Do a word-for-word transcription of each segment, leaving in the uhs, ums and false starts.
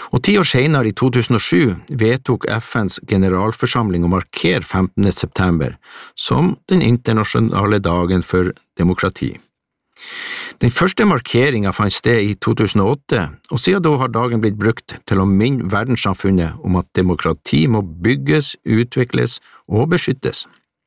Og ti år senere, i to tusen og sju, vedtok F N's generalforsamling å markere femtende september som den internasjonale dagen for demokrati. Den første markeringen fant sted i to tusen og åtte, og siden da har dagen blitt brukt til å minne verdenssamfunnet om at demokrati må bygges, utvikles og beskyttes.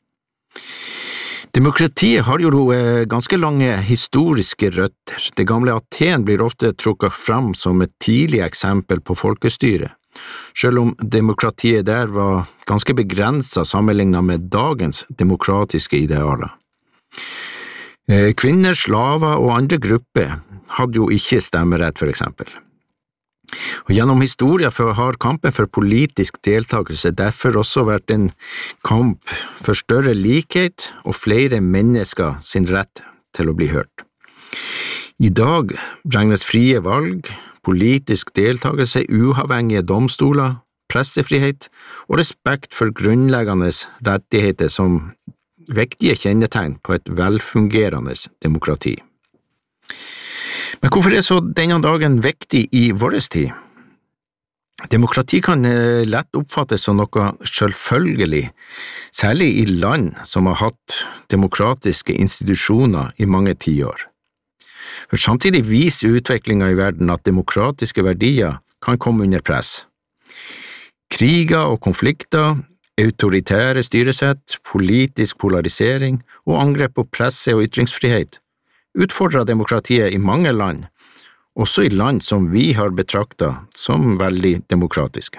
Demokratiet har jo ganske lange historiske røtter. Det gamle Aten blir ofte trukket fram som et tidlig eksempel på folkestyre, selv om demokratiet der var ganske begrenset sammenlignet med dagens demokratiske idealer. Kvinner, slaver og andre grupper hadde jo ikke stemmerett, for eksempel. Og gjennom historien har kampen for politisk deltakelse derfor også vært en kamp for større likhet og flere mennesker sin rett til å bli hørt. I dag regnes frie valg, politisk deltakelse, uavhengige domstoler, pressefrihet og respekt for grunnleggende rettigheter som viktige kjennetegn på et velfungerende demokrati. Men hvorfor er så denne dagen viktig i vår tid? Demokrati kan lett oppfattes som noe selvfølgelig, særlig i land som har hatt demokratiske institusjoner i mange tiår. For samtidig viser utviklingen i verden at demokratiske verdier kan komme under press. Kriger og konflikter, autoritære styresett, politisk polarisering og angrep på presse- og ytringsfrihet utfordrer demokratiet i mange land, også i land som vi har betraktet som veldig demokratiske.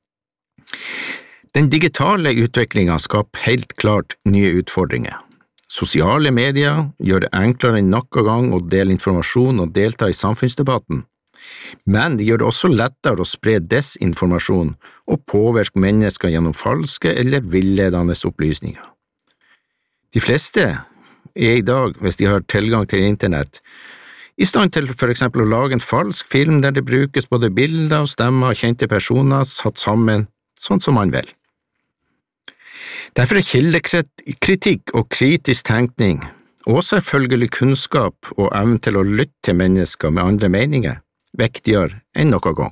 Den digitale utviklingen skaper helt klart nye utfordringer. Sosiale medier gjør det enklere enn noen gang å dele informasjon og delta i samfunnsdebatten, men det gjør det også lettere å spre desinformasjon og påvirke mennesker gjennom falske eller villedende opplysninger. De fleste er i dag, hvis de har tilgang til internett, i stand til for eksempel å lage en falsk film der det brukes både bilder og stemmer av kjente personer satt sammen sånn som man vil. Derfor er kildekritikk og kritisk tenkning, og selvfølgelig kunnskap og evnen til å lytte til mennesker med andre meninger, viktigere enn noen gang.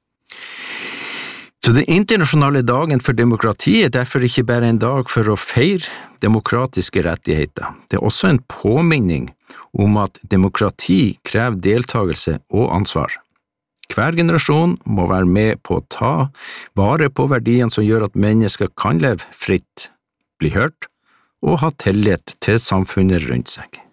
Så den internasjonale dagen for demokrati er derfor ikke bare en dag for å feire demokratiske rettigheter. Det er også en påminning om at demokrati krever deltakelse og ansvar. Hver generasjon må være med på å ta vare på verdiene som gjør at mennesker kan leve fritt, bli hørt og ha tillit til samfunnet rundt seg.